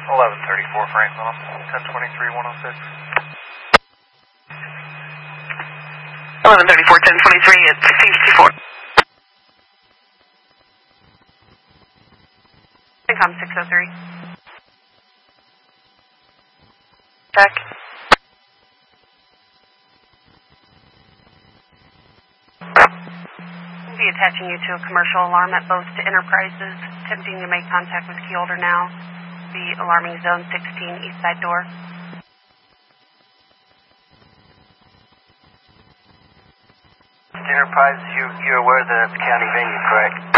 1134 Franklin, 1023-106. 1134, 1023, it's C64. Incom 603. Check. We'll be attaching you to a commercial alarm at Boast Enterprises, attempting to make contact with Keyholder now. The alarming zone 16 east side door. Enterprises, you're aware that it's a county venue, correct?